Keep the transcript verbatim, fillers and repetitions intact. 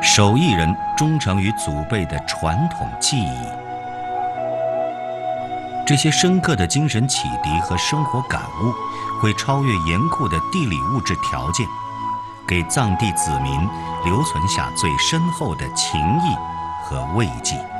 手艺人忠诚于祖辈的传统技艺。这些深刻的精神启迪和生活感悟，会超越严酷的地理物质条件，给藏地子民留存下最深厚的情谊和慰藉。